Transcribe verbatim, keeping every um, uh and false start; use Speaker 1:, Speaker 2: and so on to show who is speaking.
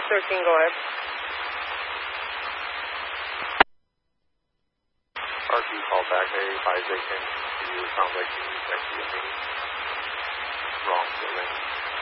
Speaker 1: five thirteen, go ahead.
Speaker 2: R Q call back, hey, Isaac, and you sound like you next to me. Wrong building.